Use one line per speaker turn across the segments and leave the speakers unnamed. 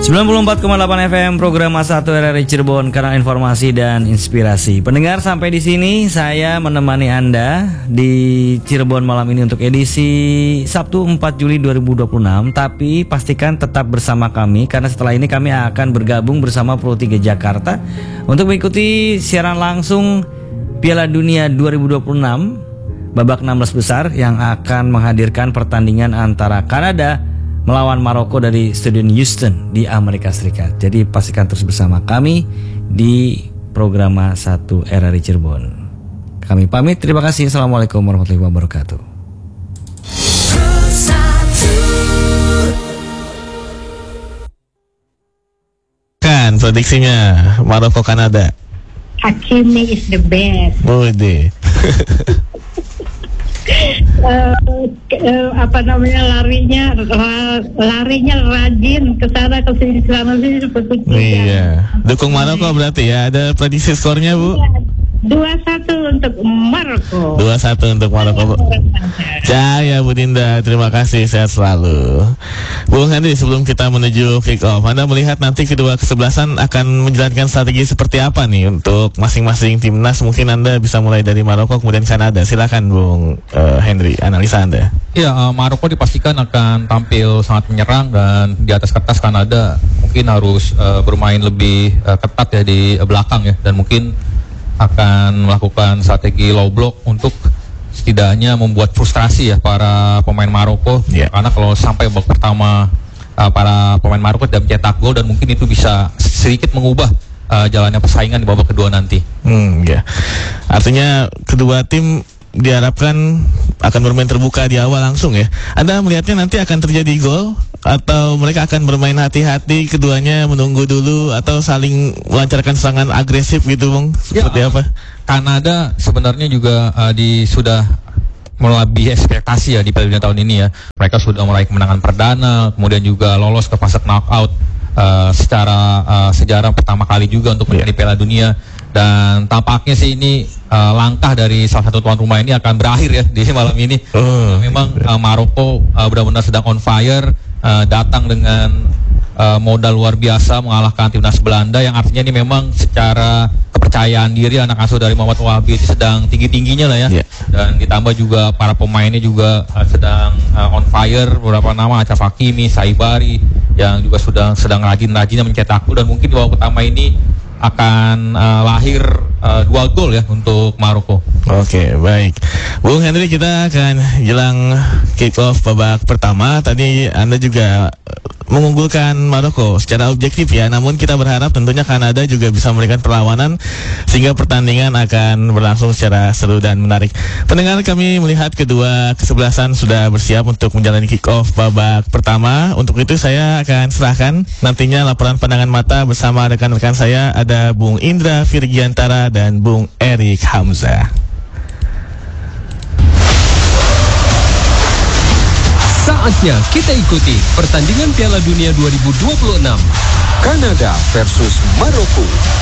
94,8 FM program A1 RRI Cirebon, karena informasi dan inspirasi. Pendengar, sampai di sini saya menemani Anda di Cirebon malam ini untuk edisi Sabtu 4 Juli 2026. Tapi pastikan tetap bersama kami, karena setelah ini kami akan bergabung bersama Pro 3 Jakarta untuk mengikuti siaran langsung Piala Dunia 2026 babak 16 besar yang akan menghadirkan pertandingan antara Kanada melawan Maroko dari Stadion Houston di Amerika Serikat. Jadi pastikan terus bersama kami di program 1 RRI Cirebon. Kami pamit, terima kasih. Assalamualaikum warahmatullahi wabarakatuh.
Kan prediksinya Maroko Kanada.
Hakimi is the best.
Bode.
Larinya rajin ke sana ke sini seperti
Iya. Dukung Maroko berarti ya. Ada prediksi skornya, Bu?
2-1 untuk Maroko.
2-1 untuk Maroko. Jaya Bu Dinda, terima kasih, sehat selalu. Bung Henry, sebelum kita menuju kick off, Anda melihat nanti kedua kesebelasan akan menjalankan strategi seperti apa nih untuk masing-masing timnas? Mungkin Anda bisa mulai dari Maroko kemudian Kanada. Silakan Bung Henry, analisa Anda.
Ya, Maroko dipastikan akan tampil sangat menyerang, dan di atas kertas Kanada mungkin harus bermain lebih ketat ya di belakang ya, dan mungkin akan melakukan strategi low block untuk setidaknya membuat frustrasi ya para pemain Maroko. Karena kalau sampai babak pertama para pemain Maroko tidak mencetak gol, dan mungkin itu bisa sedikit mengubah jalannya persaingan di babak kedua nanti.
Artinya kedua tim diharapkan akan bermain terbuka di awal langsung ya. Anda melihatnya nanti akan terjadi gol, atau mereka akan bermain hati-hati, keduanya menunggu dulu, atau saling melancarkan serangan agresif gitu, Bung? Seperti apa?
Kanada sebenarnya juga sudah melebihi ekspektasi ya di Piala Dunia tahun ini ya. Mereka sudah meraih kemenangan perdana, kemudian juga lolos ke fase knockout secara sejarah pertama kali juga untuk menjadi Piala Dunia. Dan tampaknya sih ini langkah dari salah satu tuan rumah ini akan berakhir ya di malam ini. Memang Maroko benar-benar sedang on fire, datang dengan modal luar biasa mengalahkan timnas Belanda, yang artinya ini memang secara kepercayaan diri anak asuh dari Muhammad Wahabi itu sedang tinggi-tingginya lah ya. Dan ditambah juga para pemainnya juga sedang on fire, beberapa nama Achraf Hakimi, Saibari yang juga sedang rajin-rajinnya mencetak gol, dan mungkin di babak pertama ini akan lahir 2 gol ya untuk Maroko.
Oke, baik. Bung Henry, kita akan jelang kick off babak pertama. Tadi Anda juga mengunggulkan Maroko secara objektif ya, namun kita berharap tentunya Kanada juga bisa memberikan perlawanan sehingga pertandingan akan berlangsung secara seru dan menarik. Pendengar, kami melihat kedua kesebelasan sudah bersiap untuk menjalani kick off babak pertama. Untuk itu saya akan serahkan nantinya laporan pandangan mata bersama rekan-rekan saya, ada Bung Indra Virgiantara dan Bung Erik Hamzah.
Saatnya kita ikuti pertandingan Piala Dunia 2026 Kanada versus Maroko.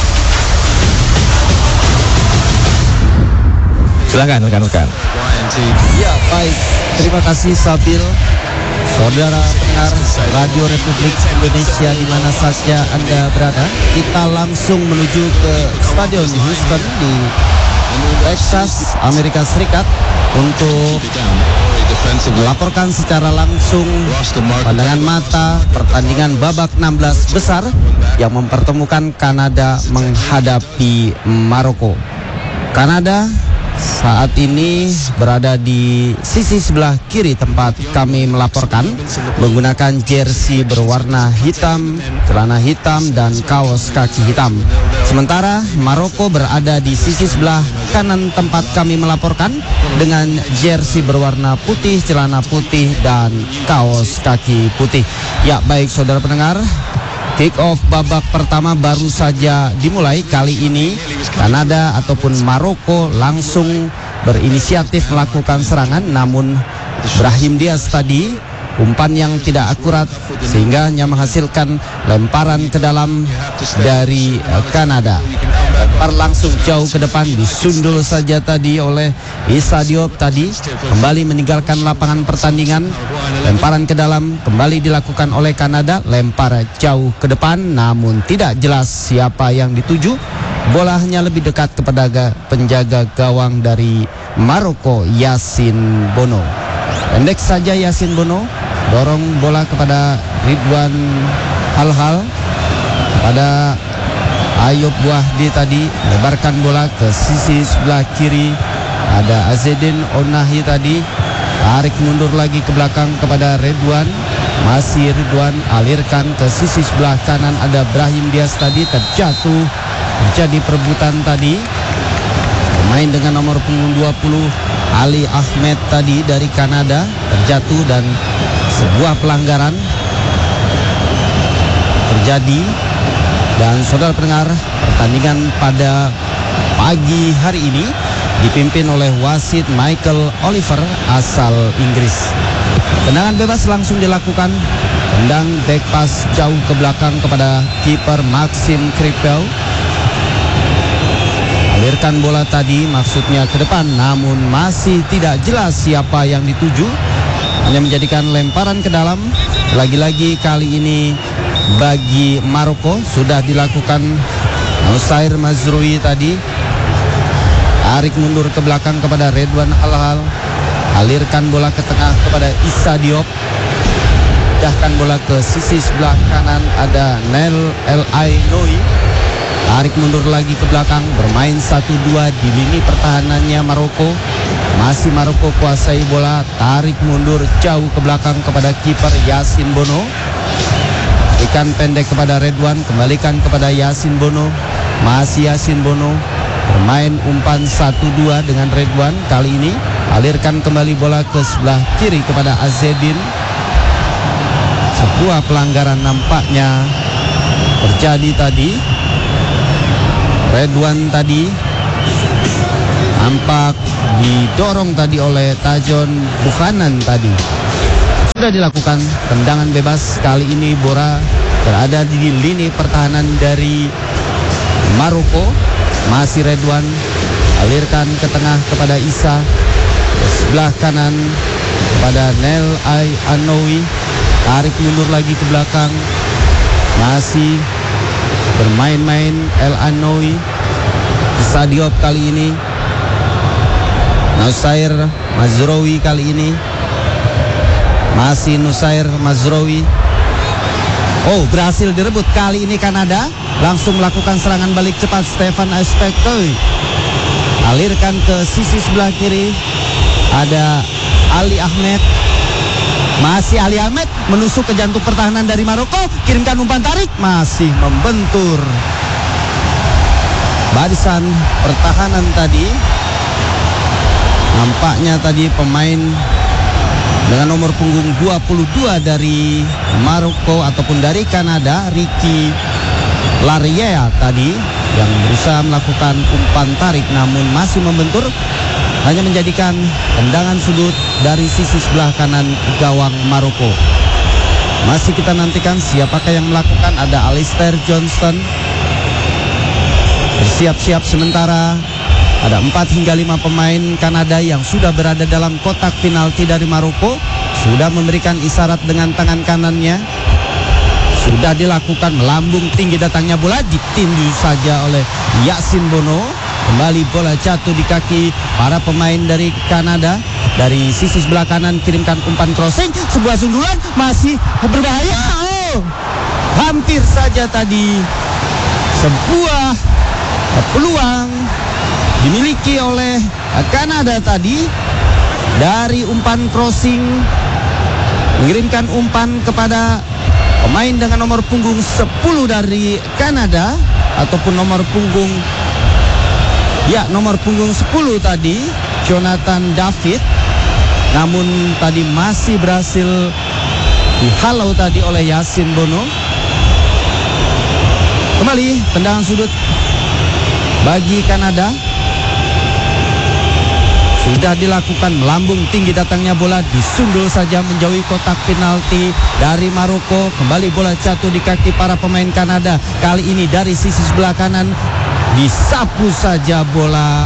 Silakan rekan-rekan.
Ya, baik. Terima kasih Sabil. Saudara pendengar Radio Republik Indonesia di mana saja Anda berada, kita langsung menuju ke Stadion Houston di Texas, Amerika Serikat untuk melaporkan secara langsung pandangan mata pertandingan babak 16 besar yang mempertemukan Kanada menghadapi Maroko. Kanada saat ini berada di sisi sebelah kiri tempat kami melaporkan, menggunakan jersey berwarna hitam, celana hitam, dan kaos kaki hitam. Sementara Maroko berada di sisi sebelah kanan tempat kami melaporkan, dengan jersey berwarna putih, celana putih, dan kaos kaki putih. Ya, baik saudara pendengar, kick off babak pertama baru saja dimulai. Kali ini Kanada ataupun Maroko langsung berinisiatif melakukan serangan, namun Brahim Diaz tadi umpan yang tidak akurat sehingga hanya menghasilkan lemparan ke dalam dari Kanada. Lempar langsung jauh ke depan, disundul saja tadi oleh Issa Diop tadi, kembali meninggalkan lapangan pertandingan. Lemparan ke dalam kembali dilakukan oleh Kanada, lempar jauh ke depan namun tidak jelas siapa yang dituju. Bola hanya lebih dekat kepada penjaga gawang dari Maroko, Yasin Bono. Pendek saja Yasin Bono, dorong bola kepada Ridwan Halhal, pada Ayub Wahdi tadi, lebarkan bola ke sisi sebelah kiri. Ada Azedin Onahi tadi, tarik mundur lagi ke belakang kepada Ridwan. Masih Ridwan, alirkan ke sisi sebelah kanan. Ada Brahim Diaz tadi, terjatuh, terjadi perebutan tadi. Pemain dengan nomor punggung 20 Ali Ahmed tadi dari Kanada terjatuh dan sebuah pelanggaran terjadi. Dan saudara pendengar, pertandingan pada pagi hari ini dipimpin oleh wasit Michael Oliver asal Inggris. Tendangan bebas langsung dilakukan, tendang back pass jauh ke belakang kepada kiper Maxim Kripel. Alirkan bola tadi maksudnya ke depan namun masih tidak jelas siapa yang dituju. Hanya menjadikan lemparan ke dalam. Lagi-lagi kali ini bagi Maroko sudah dilakukan. Nusair Mazrui tadi tarik mundur ke belakang kepada Ridwan Halhal, alirkan bola ke tengah kepada Issa Diop, pindahkan bola ke sisi sebelah kanan. Ada Nel El Ainoui, tarik mundur lagi ke belakang, bermain 1-2 di lini pertahanannya Maroko. Masih Maroko kuasai bola, tarik mundur jauh ke belakang kepada kiper Yasin Bono. Berikan pendek kepada Ridwan, kembalikan kepada Yasin Bono. Masih Yasin Bono, bermain umpan 1-2 dengan Ridwan. Kali ini alirkan kembali bola ke sebelah kiri kepada Azedin. Sebuah pelanggaran nampaknya terjadi tadi. Ridwan tadi nampak didorong tadi oleh Tajon Bukhanan tadi. Sudah dilakukan tendangan bebas. Kali ini Bora berada di lini pertahanan dari Maroko. Masih Ridwan, alirkan ke tengah kepada Issa, ke sebelah kanan kepada Nel Ainoui, tarik mundur lagi ke belakang. Masih bermain-main El Ainoui. Issa Diop kali ini, Nusair Mazraoui kali ini. Masih Nusair Mazraoui. Oh, berhasil direbut kali ini Kanada. Langsung melakukan serangan balik cepat Stefan Aspektoy. Alirkan ke sisi sebelah kiri. Ada Ali Ahmed. Masih Ali Ahmed menusuk ke jantung pertahanan dari Maroko. Kirimkan umpan tarik, masih membentur barisan pertahanan tadi. Nampaknya tadi pemain dengan nomor punggung 22 dari Maroko ataupun dari Kanada, Ricky Lariea tadi, yang berusaha melakukan umpan tarik namun masih membentur, hanya menjadikan tendangan sudut dari sisi sebelah kanan gawang Maroko. Masih kita nantikan siapakah yang melakukan. Ada Alistair Johnston bersiap-siap sementara. Ada 4 hingga 5 pemain Kanada yang sudah berada dalam kotak penalti dari Maroko. Sudah memberikan isyarat dengan tangan kanannya. Sudah dilakukan, melambung tinggi datangnya bola, ditinju saja oleh Yasin Bono. Kembali bola jatuh di kaki para pemain dari Kanada. Dari sisi sebelah kanan kirimkan umpan crossing, sebuah sundulan, masih berbahaya. Oh, hampir saja tadi sebuah peluang dimiliki oleh Kanada tadi. Dari umpan crossing, mengirimkan umpan kepada pemain dengan nomor punggung 10 dari Kanada, ataupun nomor punggung, ya, nomor punggung 10 tadi, Jonathan David. Namun tadi masih berhasil dihalau tadi oleh Yasin Bono. Kembali tendangan sudut bagi Kanada. sudah dilakukan, melambung tinggi datangnya bola, disundul saja menjauhi kotak penalti dari Maroko. Kembali bola jatuh di kaki para pemain Kanada. Kali ini dari sisi sebelah kanan, disapu saja bola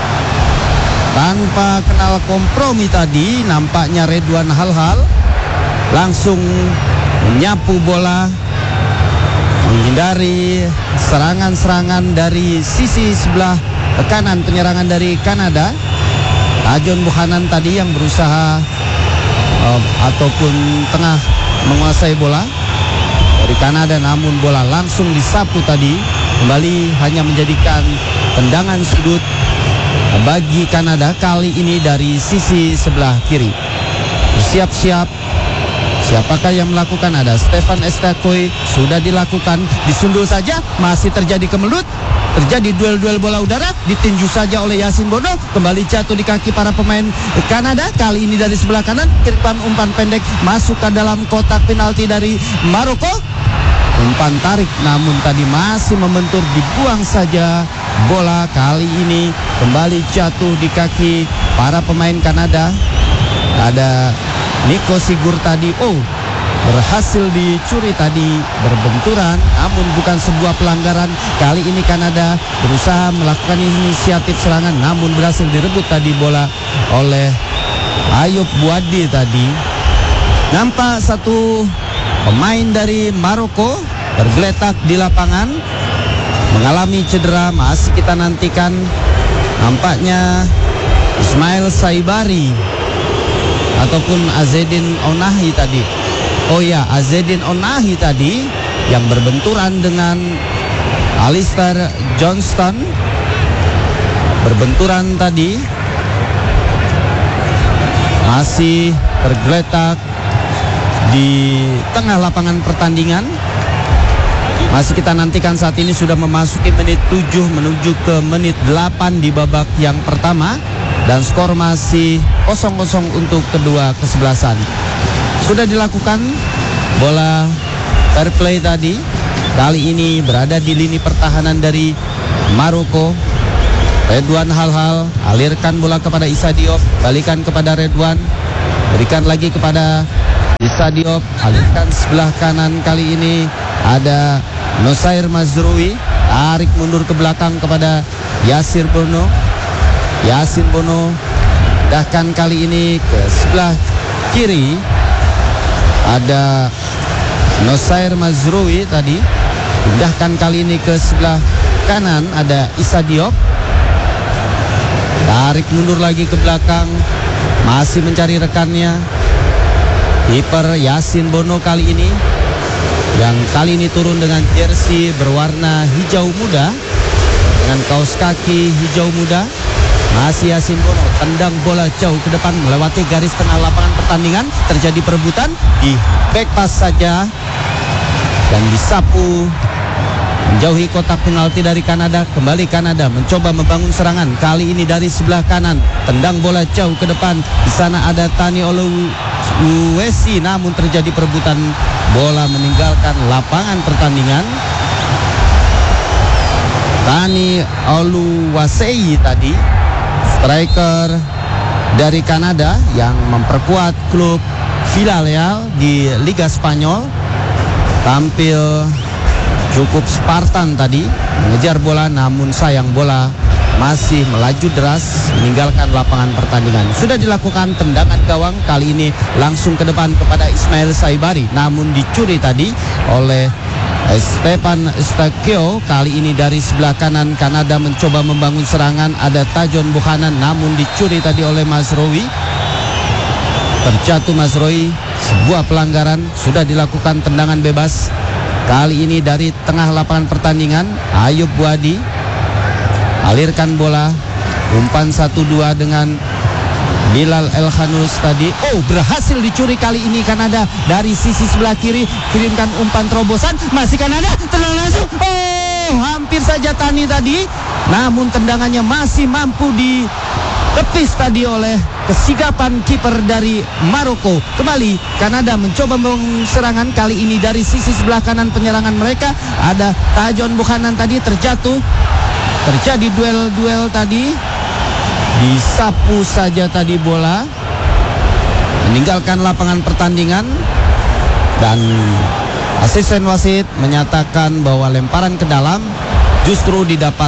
tanpa kenal kompromi tadi. Nampaknya Redwan Halhal langsung menyapu bola, menghindari serangan-serangan dari sisi sebelah kanan penyerangan dari Kanada. Tajon Buchanan tadi yang berusaha ataupun tengah menguasai bola dari Kanada, namun bola langsung disapu tadi. Kembali hanya menjadikan tendangan sudut bagi Kanada, kali ini dari sisi sebelah kiri. Bersiap-siap, siapakah yang melakukan? Ada Stefan Estakoy, sudah dilakukan, disundul saja, masih terjadi kemelut. Terjadi duel-duel bola udara, ditinju saja oleh Yasin Bono. Kembali jatuh di kaki para pemain Kanada. Kali ini dari sebelah kanan, kiriman umpan pendek masuk ke dalam kotak penalti dari Maroko. Umpan tarik, namun tadi masih membentur, dibuang saja bola. Kali ini kembali jatuh di kaki para pemain Kanada. Ada Nico Sigur tadi, berhasil dicuri tadi, berbenturan, namun bukan sebuah pelanggaran. Kali ini Kanada berusaha melakukan inisiatif serangan, namun berhasil direbut tadi bola oleh Ayub Buadi tadi. Nampak satu pemain dari Maroko tergeletak di lapangan, mengalami cedera. Masih kita nantikan, nampaknya Ismail Saibari ataupun Azedin Onahi tadi. Azedin Onahi tadi yang berbenturan dengan Alistair Johnston. Berbenturan tadi, masih tergeletak di tengah lapangan pertandingan. Masih kita nantikan, saat ini sudah memasuki menit 7 menuju ke menit 8 di babak yang pertama. Dan skor masih 0-0 untuk kedua kesebelasan. Sudah dilakukan bola fair play tadi. Kali ini berada di lini pertahanan dari Maroko. Redwan Halhal alirkan bola kepada Issa Diop, balikan kepada Redwan, berikan lagi kepada Issa Diop, alirkan sebelah kanan. Kali ini ada Nosair Mazrui, tarik mundur ke belakang kepada Yasin Bono. Yasin Bono dahkan kali ini ke sebelah kiri. Ada Nosair Mazrui tadi, pindahkan kali ini ke sebelah kanan. Ada Issa Diop, tarik mundur lagi ke belakang, masih mencari rekannya. Kiper Yasin Bono kali ini, yang kali ini turun dengan jersey berwarna hijau muda dengan kaos kaki hijau muda. Masih Yasin Bono, tendang bola jauh ke depan melewati garis tengah lapangan pertandingan. Terjadi perebutan, di back pass saja dan disapu menjauhi kotak penalti dari Kanada. Kembali Kanada mencoba membangun serangan, kali ini dari sebelah kanan, tendang bola jauh ke depan. Di sana ada Tani Oluwesi, namun terjadi perebutan, bola meninggalkan lapangan pertandingan. Tani Oluwasei tadi, striker dari Kanada yang memperkuat klub Villarreal di Liga Spanyol, tampil cukup Spartan tadi, mengejar bola, namun sayang bola masih melaju deras meninggalkan lapangan pertandingan. Sudah dilakukan tendangan gawang, kali ini langsung ke depan kepada Ismail Saibari, namun dicuri tadi oleh Stefan Estakoy. Kali ini dari sebelah kanan Kanada mencoba membangun serangan. Ada Tajon Buchanan, namun dicuri tadi oleh Mazrui. Terjatuh Mazrui, sebuah pelanggaran. Sudah dilakukan tendangan bebas. Kali ini dari tengah lapangan pertandingan, Ayub Buadi alirkan bola, umpan 1-2 dengan Bilal El-Khanous tadi. Berhasil dicuri kali ini Kanada dari sisi sebelah kiri. Kirimkan umpan terobosan, masih Kanada, tenang langsung. Hampir saja Tani tadi, namun tendangannya masih mampu ditepis tadi oleh kesigapan kiper dari Maroko. Kembali Kanada mencoba membangun serangan, kali ini dari sisi sebelah kanan penyerangan mereka. Ada Tajon Buchanan tadi terjatuh. Terjadi duel-duel tadi Disapu saja tadi bola, meninggalkan lapangan pertandingan. Dan asisten wasit menyatakan bahwa lemparan ke dalam justru didapat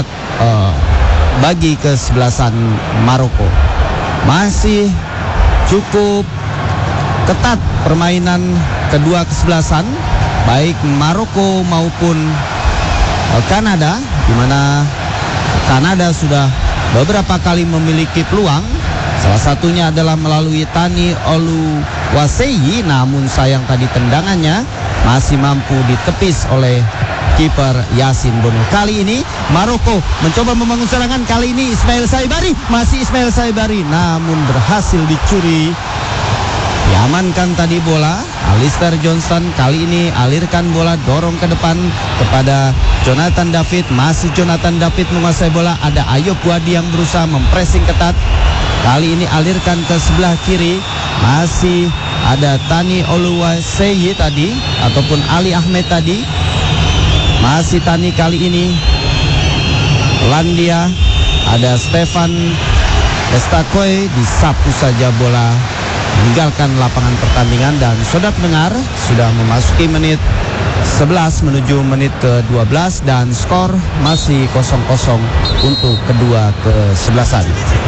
bagi kesebelasan Maroko. Masih cukup ketat permainan kedua kesebelasan, baik Maroko maupun Kanada, di mana Kanada sudah beberapa kali memiliki peluang. Salah satunya adalah melalui Tani Oluwaseyi, namun sayang tadi tendangannya masih mampu ditepis oleh kiper Yasin Bono. Kali ini Maroko mencoba membangun serangan, kali ini Ismail Saibari, masih Ismail Saibari, namun berhasil dicuri. Diamankan tadi bola, Alistair Johnston kali ini alirkan bola, dorong ke depan kepada Jonathan David. Masih Jonathan David menguasai bola, ada Ayub Wadi yang berusaha mempressing ketat. Kali ini alirkan ke sebelah kiri, masih ada Tani Oluwaseyi tadi, ataupun Ali Ahmed tadi. Masih Tani kali ini, Landia, ada Stefan Estakoy, disapu saja bola, meninggalkan lapangan pertandingan. Dan saudara pendengar, sudah memasuki menit 11 menuju menit ke-12 dan skor masih 0-0 untuk kedua kesebelasan.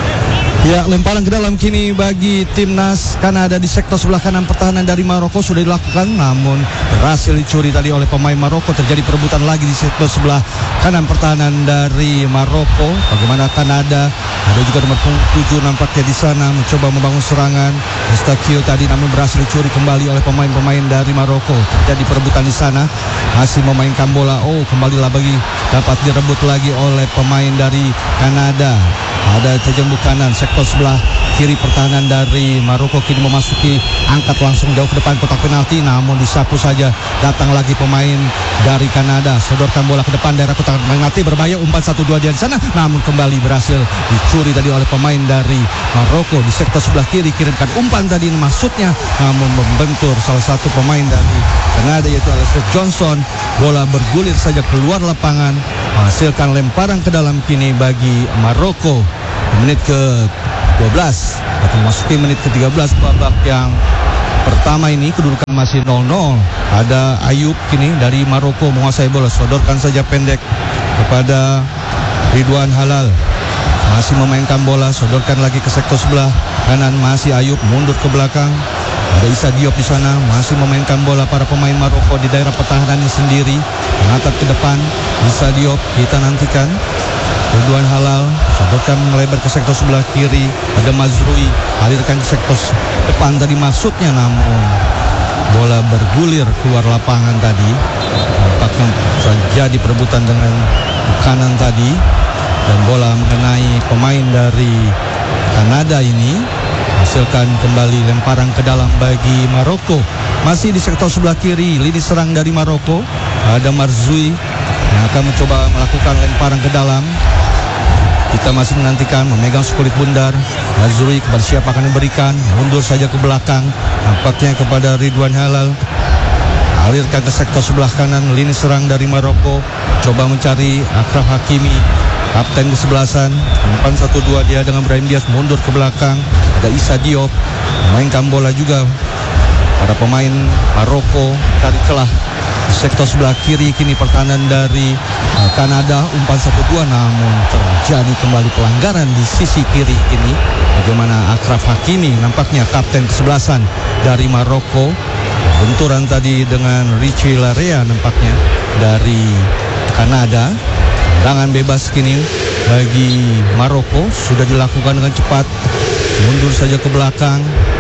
Ya, lemparan ke dalam kini bagi timnas Kanada di sektor sebelah kanan pertahanan dari Maroko sudah dilakukan, namun berhasil dicuri tadi oleh pemain Maroko. Terjadi perebutan lagi di sektor sebelah kanan pertahanan dari Maroko. Bagaimana Kanada, ada juga nomor 7 nampaknya di sana mencoba membangun serangan. Eustakio tadi namun berhasil dicuri kembali oleh pemain-pemain dari Maroko. Terjadi perebutan di sana, masih memainkan bola. Kembalilah bagi dapat direbut lagi oleh pemain dari Kanada. Ada terjembuk kanan sektor sebelah kiri pertahanan dari Maroko kini memasuki, angkat langsung jauh ke depan kotak penalti, namun disapu saja. Datang lagi pemain dari Kanada, sodorkan bola ke depan daerah kotak penalti, berbahaya, umpan 1-2 di sana, namun kembali berhasil dicuri tadi oleh pemain dari Maroko. Di sektor sebelah kiri kirimkan umpan tadi, maksudnya namun membentur salah satu pemain dari Kanada yaitu Alistair Johnson. Bola bergulir saja keluar lapangan, menghasilkan lemparan ke dalam kini bagi Maroko. Menit ke-12 atau memasuki menit ke-13 babak yang pertama ini, kedudukan masih 0-0. Ada Ayub kini dari Maroko menguasai bola, sodorkan saja pendek kepada Ridwan Halal. Masih memainkan bola, sodorkan lagi ke sektor sebelah kanan, masih Ayub mundur ke belakang. Ada Issa Diop di sana, masih memainkan bola para pemain Maroko di daerah pertahanannya sendiri. Mengangkat ke depan, Issa Diop, kita nantikan. Ridwan Halal, sodorkan melebar ke sektor sebelah kiri. Ada Mazrui, alirkan ke sektor depan tadi maksudnya, namun bola bergulir keluar lapangan tadi. Nampaknya terjadi perebutan dengan kanan tadi, dan bola mengenai pemain dari Kanada ini, hasilkan kembali lemparan ke dalam bagi Maroko. Masih di sektor sebelah kiri, lini serang dari Maroko, ada Marzui yang akan mencoba melakukan lemparan ke dalam. Kita masih menantikan, memegang sekulit bundar. Marzui kepada siapa akan diberikan, mundur saja ke belakang, nampaknya kepada Ridwan Halal. Alirkan ke sektor sebelah kanan, lini serang dari Maroko, coba mencari Akraf Hakimi, kapten kesebelasan. Umpan 1-2 dia dengan Brahim Diaz, mundur ke belakang. Ada Issa Diop, memainkan bola juga. Para pemain Maroko cari celah di sektor sebelah kiri kini pertahanan dari Kanada. Umpan 1-2, namun terjadi kembali pelanggaran di sisi kiri ini. Bagaimana Akraf Hakimi, nampaknya kapten kesebelasan dari Maroko, benturan tadi dengan Richie Larea nampaknya dari Kanada. Tendangan bebas kini bagi Maroko sudah dilakukan dengan cepat, mundur saja ke belakang.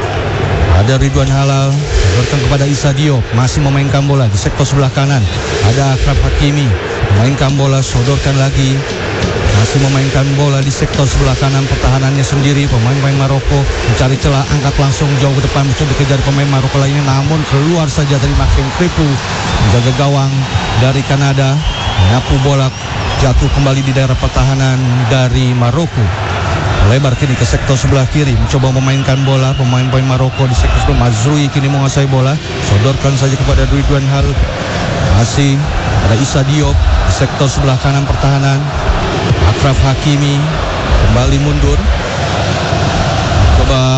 Ada Ridwan Halal, sodorkan kepada Issa Diop, masih memainkan bola di sektor sebelah kanan. Ada Akraf Hakimi, memainkan bola, sodorkan lagi, masih memainkan bola di sektor sebelah kanan pertahanannya sendiri. Pemain-pemain Maroko mencari celah, angkat langsung jauh ke depan, mencoba dikejar pemain Maroko lainnya, namun keluar saja dari Maxim Kripu. Menjaga gawang dari Kanada, menyapu bola, jatuh kembali di daerah pertahanan dari Maroko. Lebar kini ke sektor sebelah kiri, mencoba memainkan bola pemain-pemain Maroko di sektor sebelah. Mazrui kini menguasai bola, sodorkan saja kepada Ridwan Hal. Masih ada Issa Diop di sektor sebelah kanan pertahanan. Akraf Hakimi kembali mundur,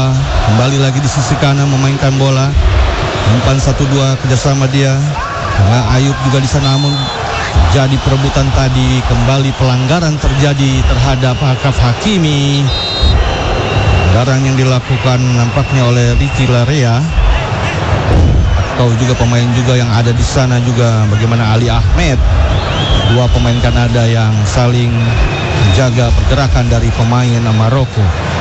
Coba kembali lagi di sisi kanan memainkan bola. Umpan 1-2 kerjasama dia. Nah, Ayub juga di sana, namun jadi perebutan tadi. Kembali pelanggaran terjadi terhadap Akaf Hakimi. Pelanggaran yang dilakukan nampaknya oleh Ricky Larea. Atau juga pemain juga yang ada di sana juga, bagaimana Ali Ahmed. Dua pemain Kanada yang saling menjaga pergerakan dari pemain Maroko.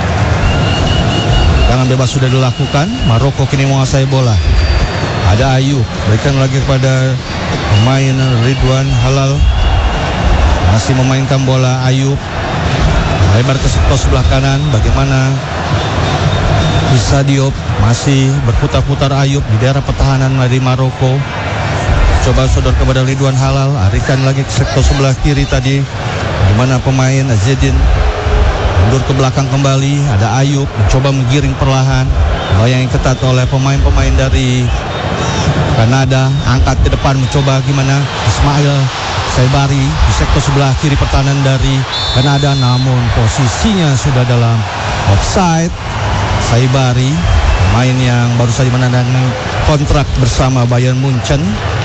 Tangan bebas sudah dilakukan. Maroko kini menguasai bola. Ada Ayub, berikan lagi kepada pemain Ridwan Halal. Masih memainkan bola Ayub. Lebar ke sektor sebelah kanan. Bagaimana Issa Diop, masih berputar-putar Ayub di daerah pertahanan dari Maroko. Coba sodor kepada Ridwan Halal. Arikan lagi ke sektor sebelah kiri tadi. Bagaimana pemain Zedin mundur ke belakang kembali. Ada Ayub mencoba menggiring perlahan. Bola yang ketat oleh pemain-pemain dari Kanada. Angkat ke depan mencoba gimana Ismail Saibari di sektor sebelah kiri pertahanan dari Kanada, namun posisinya sudah dalam offside. Saibari, pemain yang baru saja menandatangani kontrak bersama Bayern Munchen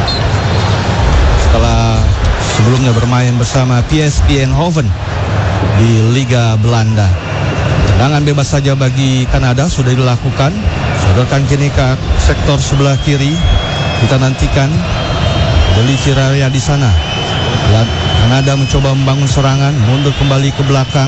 setelah sebelumnya bermain bersama PSV Eindhoven di Liga Belanda. Tendangan bebas saja bagi Kanada sudah dilakukan. Sodorkan kini ke sektor sebelah kiri. Kita nantikan Deli Ciraya di sana. Kanada mencoba membangun serangan, mundur kembali ke belakang.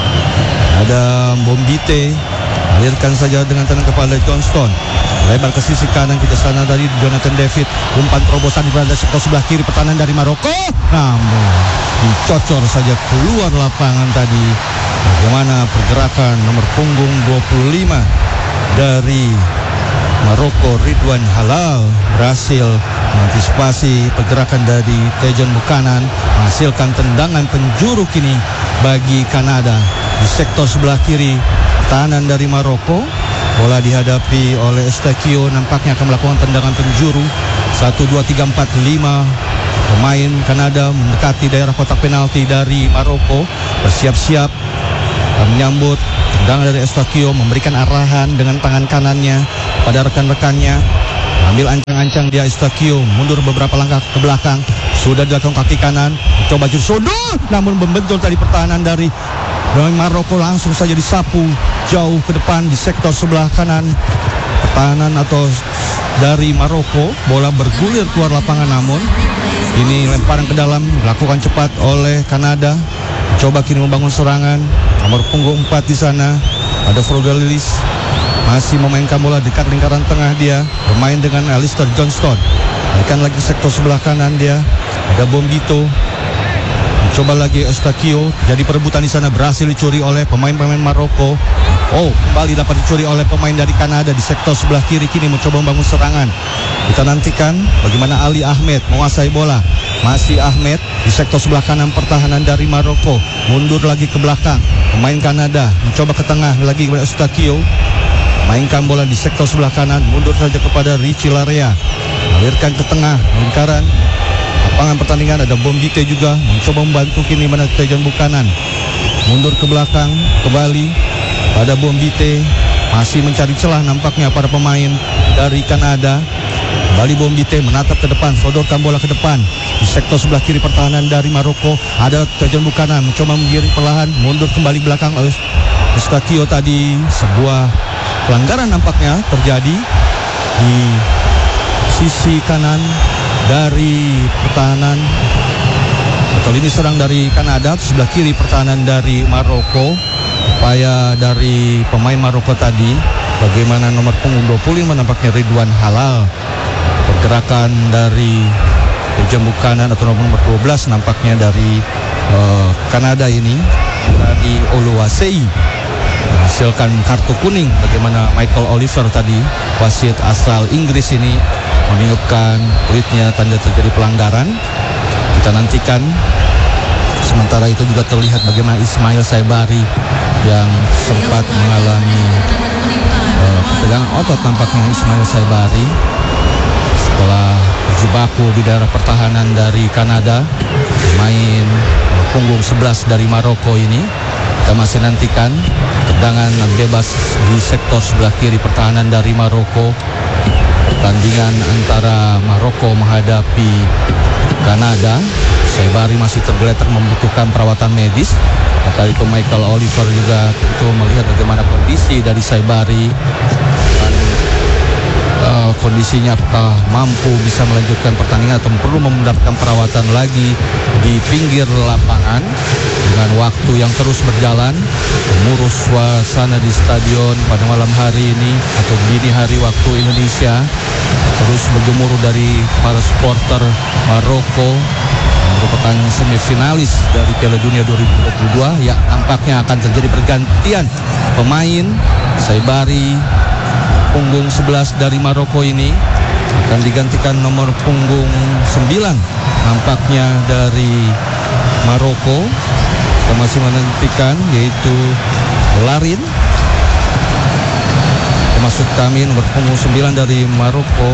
Ada Bombite, alirkan saja dengan tenang kepada Johnston. Lebar ke sisi kanan kita sana dari Jonathan David. Umpan terobosan berada sektor sebelah kiri pertahanan dari Maroko. Namun dicocor saja keluar lapangan tadi. Bagaimana pergerakan nomor punggung 25 dari Maroko, Ridwan Halal, berhasil mengantisipasi pergerakan dari Tejan Buchanan, menghasilkan tendangan penjuru kini bagi Kanada di sektor sebelah kiri pertahanan dari Maroko. Bola dihadapi oleh Eustachio, nampaknya akan melakukan tendangan penjuru. 1, 2, 3, 4, 5 pemain Kanada mendekati daerah kotak penalti dari Maroko, bersiap-siap menyambut tendangan dari Eustachio, memberikan arahan dengan tangan kanannya pada rekan-rekannya. Ambil ancang-ancang dia Eustachio, mundur beberapa langkah ke belakang. Sudah dilakukan kaki kanan, coba sodor, namun membentul tadi pertahanan dari Maroko, langsung saja disapu jauh ke depan di sektor sebelah kanan pertahanan atau dari Maroko. Bola bergulir keluar lapangan, namun ini lemparan ke dalam dilakukan cepat oleh Kanada. Coba kini membangun serangan. Nomor punggung 4 di sana ada Frogalilis, masih memainkan bola dekat lingkaran tengah dia, bermain dengan Alistair Johnston. Akan lagi sektor sebelah kanan dia ada Bombito. Coba lagi Eustachio, jadi perebutan di sana berhasil dicuri oleh pemain-pemain Maroko. Oh, kembali dapat dicuri oleh pemain dari Kanada di sektor sebelah kiri, kini mencoba membangun serangan. Kita nantikan bagaimana Ali Ahmed menguasai bola. Masih Ahmed di sektor sebelah kanan pertahanan dari Maroko. Mundur lagi ke belakang. Pemain Kanada mencoba ke tengah lagi kepada Eustachio. Mainkan bola di sektor sebelah kanan, mundur saja kepada Richie Larea. Alirkan ke tengah lingkaran lapangan pertandingan. Ada Bombite juga mencoba membantu kini mana Tejan Buchanan. Mundur ke belakang kembali pada Bombite, masih mencari celah nampaknya para pemain dari Kanada. Kembali Bombite menatap ke depan, sodorkan bola ke depan di sektor sebelah kiri pertahanan dari Maroko. Ada Tejan Buchanan mencoba menggiring perlahan, mundur kembali belakang oleh Eustachio tadi. Sebuah pelanggaran nampaknya terjadi di sisi kanan dari pertahanan atau lini serang dari Kanada, sebelah kiri pertahanan dari Maroko. Upaya dari pemain Maroko tadi, bagaimana nomor punggung 25 nampaknya Ridwan Halal. Pergerakan dari Tejan Buchanan atau nomor 12 nampaknya dari Kanada ini, dari Oluwaseyi, menghasilkan kartu kuning. Bagaimana Michael Oliver tadi, wasit asal Inggris ini, meniupkan peluitnya tanda terjadi pelanggaran. Kita nantikan. Sementara itu juga terlihat bagaimana Ismail Saibari yang sempat mengalami ketegangan otot tampaknya Ismail Saibari setelah berjibaku di daerah pertahanan dari Kanada. Main punggung 11 dari Maroko ini. Kita masih nantikan Tendangan bebas di sektor sebelah kiri pertahanan dari Maroko. Pertandingan antara Maroko menghadapi Kanada. Saibari masih tergeletak membutuhkan perawatan medis. Tadi itu Michael Oliver juga tentu melihat bagaimana kondisi dari Saibari dan kondisinya apakah mampu bisa melanjutkan pertandingan atau perlu mendapatkan perawatan lagi di pinggir lapangan. Dengan waktu yang terus berjalan, mengurus suasana di stadion pada malam hari ini atau dini hari waktu Indonesia, terus bergemuruh dari para supporter Maroko, merupakan semifinalis dari Piala Dunia 2022. Ya, nampaknya akan terjadi pergantian pemain. Saibari, punggung 11 dari Maroko ini, akan digantikan nomor punggung 9 nampaknya dari Maroko. Kita masih menantikan, yaitu Larin. Termasuk kami nomor punggung 9 dari Maroko.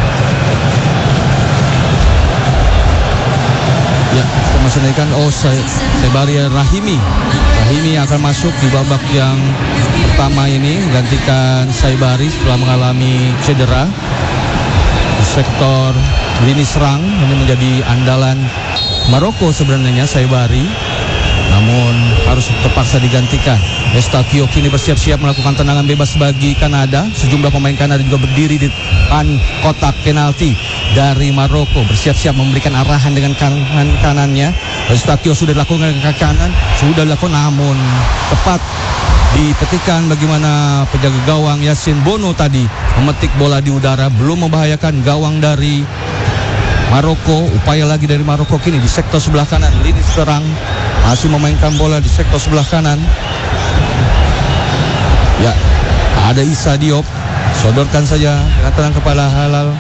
Ya, kita masih menantikan. Saibari Rahimi akan masuk di babak yang pertama ini, menggantikan Saibari setelah mengalami cedera di sektor lini serang. Ini menjadi andalan Maroko sebenarnya Saibari, namun harus terpaksa digantikan. Eustachio kini bersiap-siap melakukan tendangan bebas bagi Kanada. Sejumlah pemain Kanada juga berdiri di depan kotak penalti dari Maroko, bersiap-siap memberikan arahan dengan kanannya. Eustachio sudah dilakukan dengan kaki kanan, sudah dilakukan, namun tepat dipetikan bagaimana penjaga gawang Yasin Bono tadi memetik bola di udara, belum membahayakan gawang dari Maroko. Upaya lagi dari Maroko kini di sektor sebelah kanan, lini serang masih memainkan bola di sektor sebelah kanan. Ya, ada Issa Diop, sodorkan saja dengan tenang kepada Halal.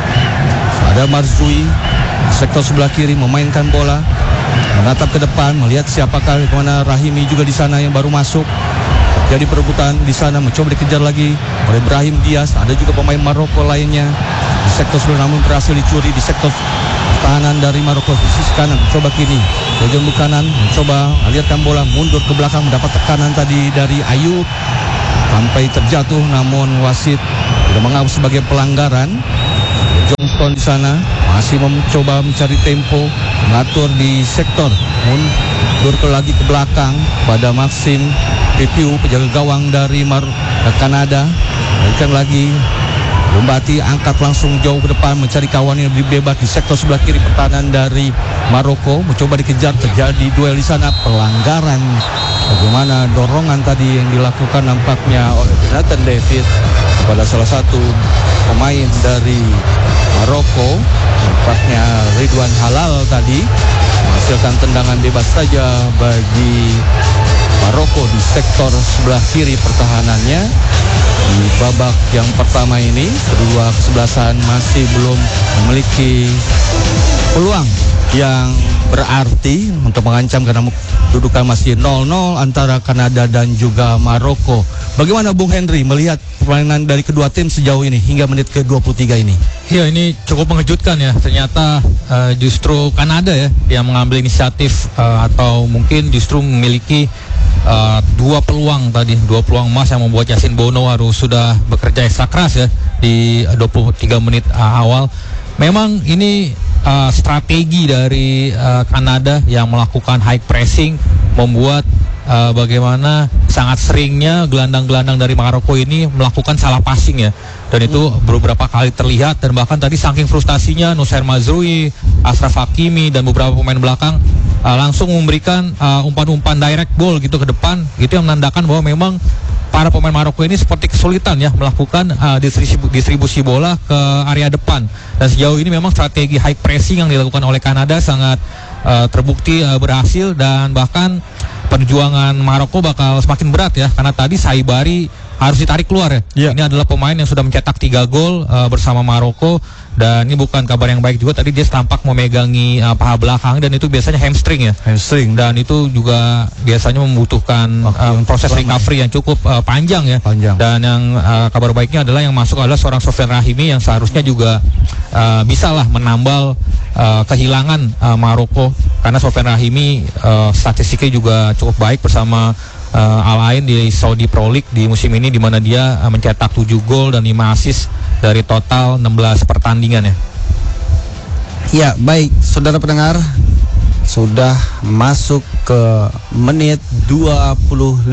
Ada Marzui sektor sebelah kiri memainkan bola, menatap ke depan, melihat siapakah, kemana Rahimi juga di sana yang baru masuk. Jadi perebutan di sana, mencoba dikejar lagi oleh Brahim Diaz. Ada juga pemain Maroko lainnya di sektor sebelah, namun berhasil dicuri di sektor pertahanan dari Maroko di sisi kanan. Mencoba kini bagian kanan, mencoba alirkan bola mundur ke belakang, mendapat tekanan tadi dari Ayub sampai terjatuh, namun wasit sudah menganggap sebagai pelanggaran. Johnston di sana masih mencoba mencari tempo, mengatur di sektor, mundur lagi ke belakang pada Maxim Pipiu, penjaga gawang dari Kanada. Berikan lagi, Bombati angkat langsung jauh ke depan mencari kawan yang lebih bebas di sektor sebelah kiri pertahanan dari Maroko. Mencoba dikejar, terjadi duel di sana, pelanggaran. Bagaimana dorongan tadi yang dilakukan nampaknya oleh Jonathan David kepada salah satu pemain dari Maroko, nampaknya Ridwan Halal tadi menghasilkan tendangan bebas saja bagi Maroko di sektor sebelah kiri pertahanannya. Di babak yang pertama ini, kedua kesebelasan masih belum memiliki peluang yang berarti untuk mengancam, karena kedudukan masih 0-0 antara Kanada dan juga Maroko. Bagaimana Bung Henry melihat permainan dari kedua tim sejauh ini hingga menit ke-23 ini?
Ya, ini cukup mengejutkan ya. Ternyata justru Kanada ya yang mengambil inisiatif atau mungkin justru memiliki dua peluang emas yang membuat Yasin Bono harus sudah bekerja ekstra keras ya di 23 menit awal. Memang ini strategi dari Kanada yang melakukan high pressing membuat bagaimana sangat seringnya gelandang-gelandang dari Maroko ini melakukan salah passing ya, dan itu beberapa kali terlihat. Dan bahkan tadi saking frustasinya Nusair Mazrui, Ashraf Hakimi dan beberapa pemain belakang langsung memberikan umpan-umpan direct ball gitu ke depan. Itu yang menandakan bahwa memang para pemain Maroko ini seperti kesulitan ya melakukan distribusi bola ke area depan. Dan sejauh ini memang strategi high pressing yang dilakukan oleh Kanada sangat terbukti berhasil, dan bahkan perjuangan Maroko bakal semakin berat ya, karena tadi Saibari harus ditarik keluar ya. Yeah. Ini adalah pemain yang sudah mencetak 3 gol bersama Maroko, dan ini bukan kabar yang baik juga. Tadi dia tampak memegangi paha belakang, dan itu biasanya hamstring ya. Dan itu juga biasanya membutuhkan proses recovery yang cukup panjang ya. Dan yang kabar baiknya adalah yang masuk adalah seorang Sofian Rahimi yang seharusnya juga bisalah menambal kehilangan Maroko, karena Sofian Rahimi statistiknya juga cukup baik bersama Al Ain di Saudi Pro League di musim ini, di mana dia mencetak 7 gol dan 5 assist dari total 16 pertandingan ya.
Ya, baik saudara pendengar, sudah masuk ke menit 25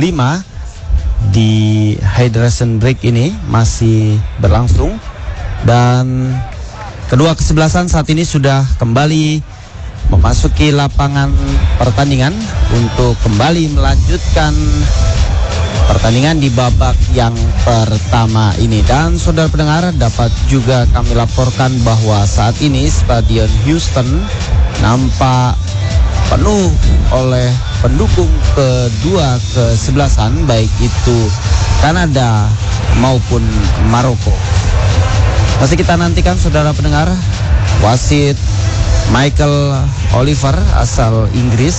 di hydration break ini masih berlangsung, dan kedua kesebelasan saat ini sudah kembali memasuki lapangan pertandingan untuk kembali melanjutkan pertandingan di babak yang pertama ini. Dan saudara pendengar, dapat juga kami laporkan bahwa saat ini Stadion Houston nampak penuh oleh pendukung kedua kesebelasan, baik itu Kanada maupun Maroko. Masih kita nantikan saudara pendengar, wasit Michael Oliver asal Inggris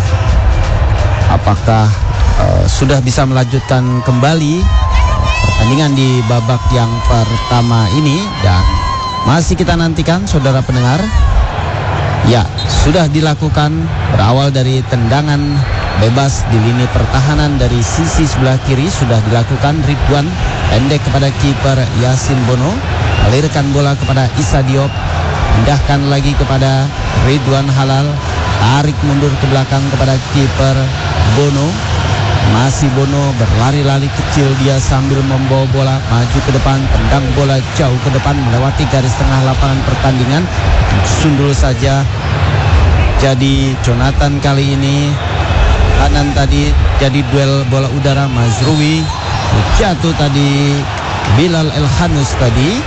apakah sudah bisa melanjutkan kembali pertandingan di babak yang pertama ini. Dan masih kita nantikan saudara pendengar. Ya, sudah dilakukan berawal dari tendangan bebas di lini pertahanan dari sisi sebelah kiri, sudah dilakukan Ridwan pendek kepada kiper Yasin Bono, alirkan bola kepada Issa Diop, pindahkan lagi kepada Ridwan Halal, tarik mundur ke belakang kepada kiper Bono. Masih Bono berlari-lari kecil dia sambil membawa bola maju ke depan, tendang bola jauh ke depan melewati garis tengah lapangan pertandingan. Sundul saja. Jadi Jonathan kali ini kanan tadi jadi duel bola udara Mazrui, jatuh tadi Bilal Elhanus tadi.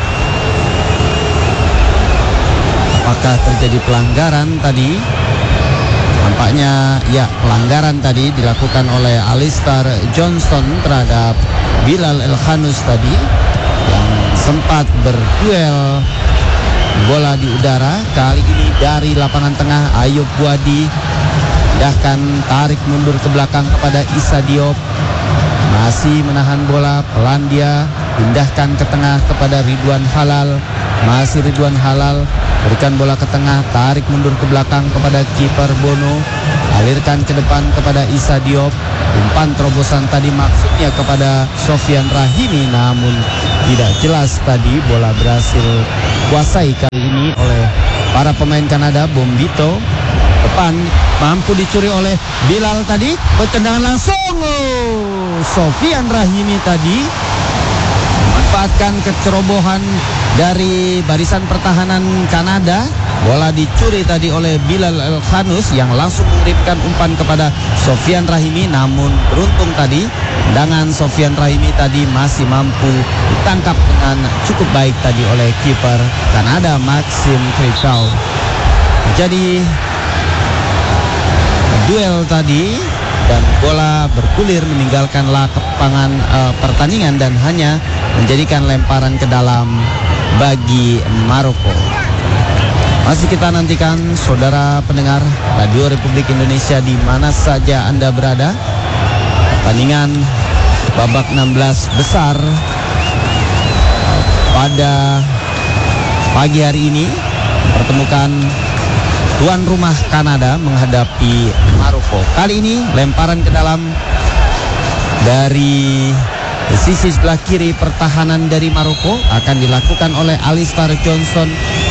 Apakah terjadi pelanggaran tadi? Nampaknya ya, pelanggaran tadi dilakukan oleh Alistair Johnston terhadap Bilal Elhanus tadi yang sempat berduel bola di udara. Kali ini dari lapangan tengah Ayub Buadi pindahkan, tarik mundur ke belakang kepada Issa Diop, masih menahan bola, pelan dia pindahkan ke tengah kepada Ridwan Halal. Masih Ridwan Halal berikan bola ke tengah, tarik mundur ke belakang kepada kiper Bono, alirkan ke depan kepada Issa Diop. Umpan terobosan tadi maksudnya kepada Sofian Rahimi, namun tidak jelas tadi bola berhasil kuasai kali ini oleh para pemain Kanada. Bombito depan mampu dicuri oleh Bilal tadi, bertendangan langsung. Sofian Rahimi tadi memanfaatkan kecerobohan dari barisan pertahanan Kanada. Bola dicuri tadi oleh Bilal Elhanus yang langsung mengirimkan umpan kepada Sofian Rahimi, namun beruntung tadi tendangan Sofian Rahimi tadi masih mampu ditangkap dengan cukup baik tadi oleh kiper Kanada Maxime Crepeau. Jadi duel tadi dan bola bergulir meninggalkan lapangan pertandingan dan hanya menjadikan lemparan ke dalam bagi Maroko. Masih kita nantikan saudara pendengar Radio Republik Indonesia di mana saja Anda berada. Pertandingan babak 16 besar pada pagi hari ini pertemukan tuan rumah Kanada menghadapi Maroko. Kali ini lemparan ke dalam dari sisi sebelah kiri pertahanan dari Maroko akan dilakukan oleh Alistair Johnston.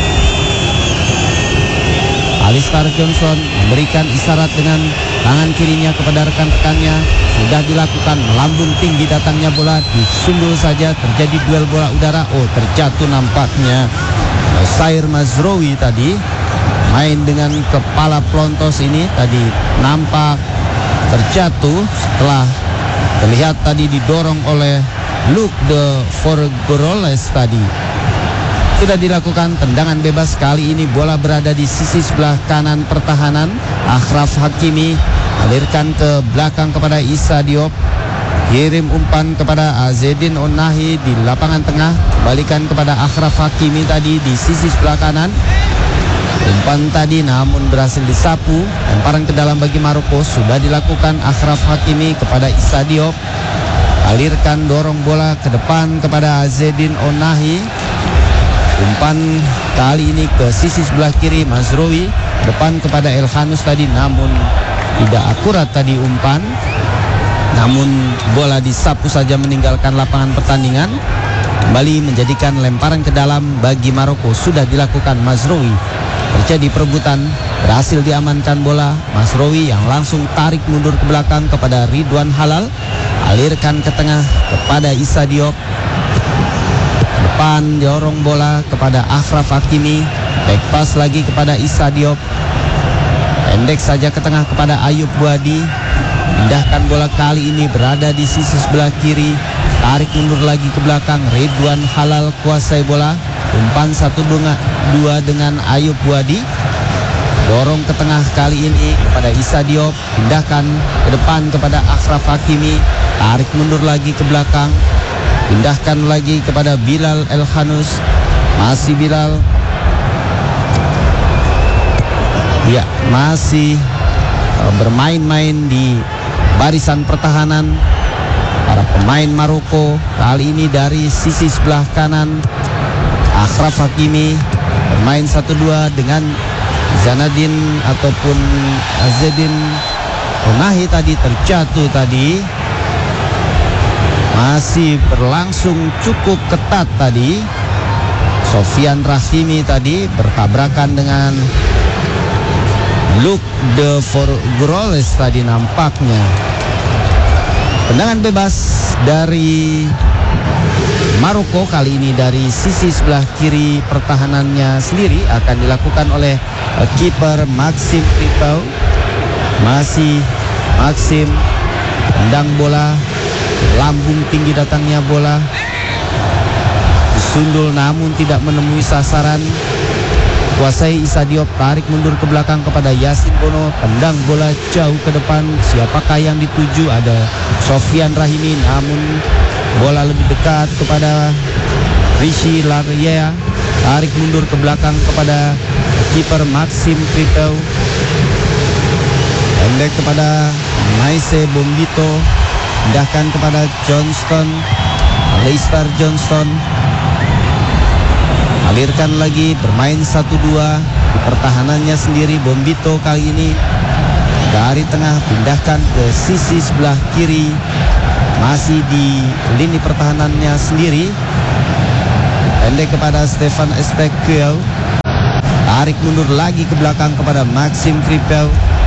Alistair Johnston memberikan isyarat dengan tangan kirinya kepada rekan-rekannya. Sudah dilakukan, melambung tinggi datangnya bola, disundul saja, terjadi duel bola udara. Terjatuh nampaknya Sair Mazroui tadi, main dengan kepala pelontos ini tadi nampak terjatuh setelah terlihat tadi didorong oleh Luc de Forgeroles tadi. Sudah dilakukan tendangan bebas, kali ini bola berada di sisi sebelah kanan pertahanan. Achraf Hakimi alirkan ke belakang kepada Issa Diop, kirim umpan kepada Azedin Onahi di lapangan tengah, balikan kepada Achraf Hakimi tadi di sisi sebelah kanan. Umpan tadi namun berhasil disapu, lemparan ke dalam bagi Maroko. Sudah dilakukan Achraf Hakimi kepada Issa Diop, alirkan dorong bola ke depan kepada Azedin Onahi. Umpan kali ini ke sisi sebelah kiri Mazrui, depan kepada Elhanus tadi, namun tidak akurat tadi umpan. namun bola disapu saja meninggalkan lapangan pertandingan. Kembali menjadikan lemparan ke dalam bagi Maroko. Sudah dilakukan Mazraoui. Terjadi perebutan, berhasil diamankan bola. Mazraoui yang langsung tarik mundur ke belakang kepada Ridwan Halal. Alirkan ke tengah kepada Issa Diop. Depan dorong bola kepada Achraf Hakimi. Back pass lagi kepada Issa Diop. Pendek saja ke tengah kepada Ayub Buadi. Pindahkan bola kali ini berada di sisi sebelah kiri. Tarik mundur lagi ke belakang. Ridwan Halal kuasai bola. Umpan 1-2 dengan Ayub Buadi. Dorong ke tengah kali ini kepada Issa Diop. Pindahkan ke depan kepada Achraf Hakimi. Tarik mundur lagi ke belakang. Pindahkan lagi kepada Bilal El Khanous. Masih Bilal. Ya, masih bermain-main di barisan pertahanan para pemain Maroko. Kali ini dari sisi sebelah kanan Achraf Hakimi bermain 1-2 dengan Zanadin ataupun Azzedine Ounahi tadi terjatuh tadi. Masih berlangsung cukup ketat tadi. Sofian Rahimi tadi bertabrakan dengan Luc de Forgroles tadi nampaknya. Tendangan bebas dari Maroko kali ini dari sisi sebelah kiri pertahanannya sendiri akan dilakukan oleh kiper Maxim Kripal. Masih Maxim tendang bola, lambung tinggi datangnya bola, disundul namun tidak menemui sasaran. Kuasai Issa Diop, tarik mundur ke belakang kepada Yasin Bono, tendang bola jauh ke depan. Siapakah yang dituju? Ada Sofian Rahimi, namun bola lebih dekat kepada Rishi Laryea. Tarik mundur ke belakang kepada kiper Maxim Kripal. Pendek kepada Maise Bombito. Pindahkan kepada Johnston, Leicester Johnston. Alirkan lagi, bermain 1-2 di pertahanannya sendiri. Bombito kali ini dari tengah pindahkan ke sisi sebelah kiri. Masih di lini pertahanannya sendiri. Pendek kepada Stefan Estequiel. Tarik mundur lagi ke belakang kepada Maxim Kripal.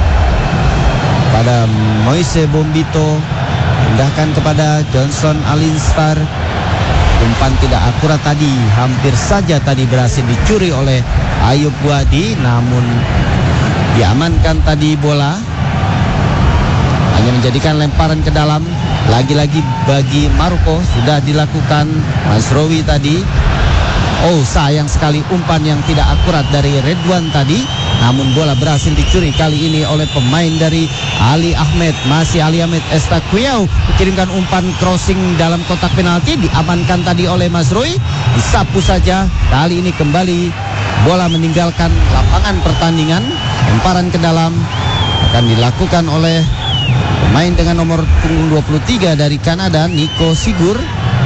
Pada Moise Bombito. Pindahkan kepada Johnson Alinstar. Umpan tidak akurat tadi, hampir saja tadi berhasil dicuri oleh Ayub Buadi, namun diamankan tadi bola. Hanya menjadikan lemparan ke dalam. Lagi-lagi bagi Maroko sudah dilakukan Mazraoui tadi. Oh, sayang sekali umpan yang tidak akurat dari Ridwan tadi. Namun bola berhasil dicuri kali ini oleh pemain dari Ali Ahmed. Masih Ali Ahmed. Estaquiao kirimkan umpan crossing dalam kotak penalti. Diamankan tadi oleh Mazraoui. Disapu saja. Kali ini kembali bola meninggalkan lapangan pertandingan. Lemparan ke dalam akan dilakukan oleh pemain dengan nomor punggung 23 dari Kanada, Nico Sigur.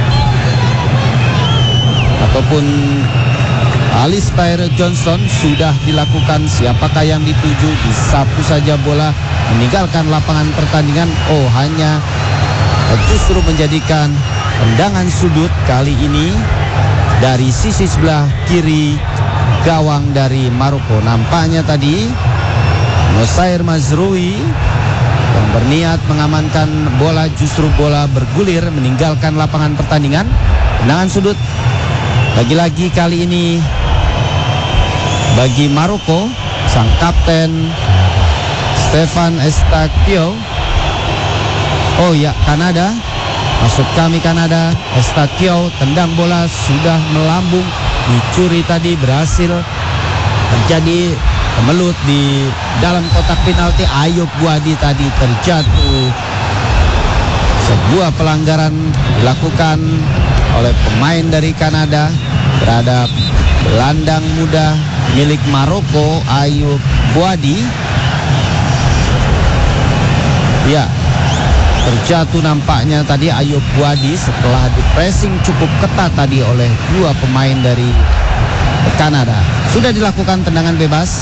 Ataupun Alistair Johnson. Sudah dilakukan. Siapakah yang dituju? Disapu saja bola meninggalkan lapangan pertandingan. Oh, hanya justru menjadikan tendangan sudut kali ini dari sisi sebelah kiri gawang dari Maroko. Nampaknya tadi Nosair Mazraoui yang berniat mengamankan bola, justru bola bergulir meninggalkan lapangan pertandingan. Tendangan sudut lagi-lagi kali ini bagi Maroko. Sang kapten Stefan Estaquiao. Oh ya, Kanada. Maksud kami Kanada. Estaquiao tendang bola sudah melambung, dicuri tadi, berhasil terjadi kemelut di dalam kotak penalti. Ayub Buadi tadi terjatuh. Sebuah pelanggaran dilakukan oleh pemain dari Kanada terhadap gelandang muda milik Maroko, Ayub Buadi. Ya, terjatuh nampaknya tadi Ayub Buadi setelah di-pressing cukup ketat tadi oleh dua pemain dari Kanada. Sudah dilakukan tendangan bebas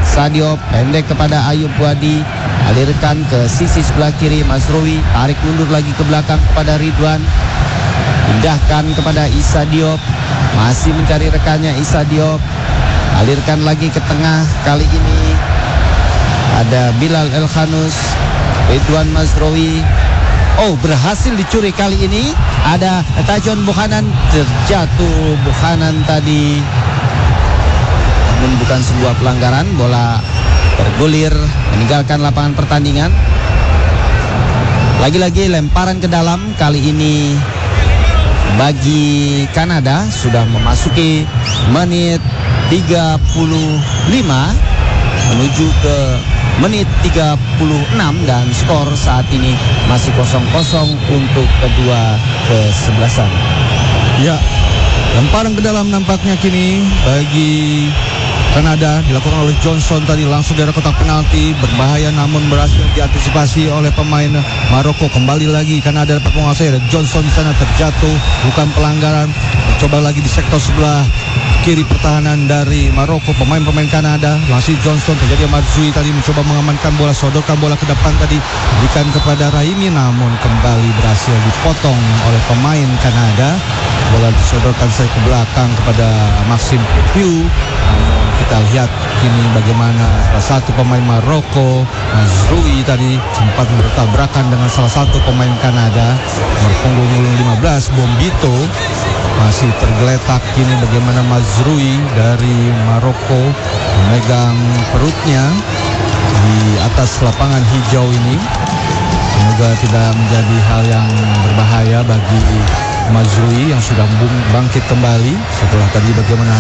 Sadio pendek kepada Ayub Wadi, alirkan ke sisi sebelah kiri Mazrui, tarik mundur lagi ke belakang kepada Ridwan, pindahkan kepada Issa Diop, masih mencari rekannya Issa Diop, alirkan lagi ke tengah, kali ini ada Bilal Elkhanus, Ridwan Mazrui. Oh, berhasil dicuri kali ini. Ada Tajon Buchanan, terjatuh Buchanan tadi. Namun bukan sebuah pelanggaran, bola bergulir meninggalkan lapangan pertandingan. Lagi-lagi lemparan ke dalam, kali ini bagi Kanada. Sudah memasuki menit 35 menuju ke menit 36 dan skor saat ini masih 0-0 untuk kedua kesebelasan.
Ya, lemparan ke dalam nampaknya kini bagi Kanada dilakukan oleh Johnson tadi langsung dari kotak penalti, berbahaya namun berhasil diantisipasi oleh pemain Maroko. Kembali lagi Kanada dapat menguasai, Johnson di sana terjatuh, bukan pelanggaran. Coba lagi di sektor sebelah kiri pertahanan dari Maroko, pemain-pemain Kanada. Masih Johnson, terjadi Marzui tadi mencoba mengamankan bola, sodorkan bola ke depan tadi, berikan kepada Raimi namun kembali berhasil dipotong oleh pemain Kanada. Bola disodorkan saya ke belakang kepada Maxim Piu. Kita lihat kini bagaimana salah satu pemain Maroko, Mazrui tadi sempat bertabrakan dengan salah satu pemain Kanada, nomor punggung 15 Bombito. Masih tergeletak kini bagaimana Mazrui dari Maroko memegang perutnya di atas lapangan hijau ini. Semoga tidak menjadi hal yang berbahaya bagi Mazrui yang sudah bangkit kembali setelah tadi bagaimana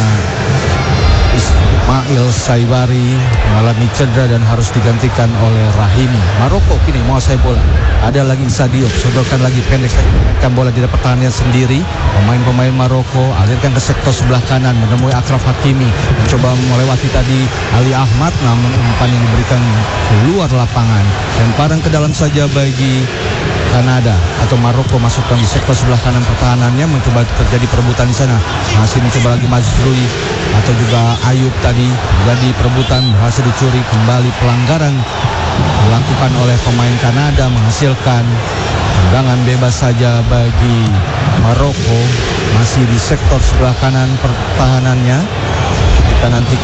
Ismail Saibari mengalami cedera dan harus digantikan oleh Rahimi. Maroko kini menguasai bola. Ada lagi Sadio, sodorkan lagi pendek saja, memainkan bola di pertahanan sendiri. Pemain-pemain Maroko alirkan ke sektor sebelah kanan menemui Akraf Hakimi, mencoba melewati tadi Ali Ahmad namun umpan yang diberikan keluar lapangan. Lemparan ke dalam saja bagi Kanada atau Maroko masukkan di sektor sebelah kanan pertahanannya, mencoba terjadi perebutan di sana. Masih mencoba lagi Mazrui atau juga Ayub tadi, jadi perebutan berhasil dicuri. Kembali pelanggaran dilakukan oleh pemain Kanada menghasilkan tendangan bebas saja bagi Maroko. Masih di sektor sebelah kanan pertahanannya. Kita nanti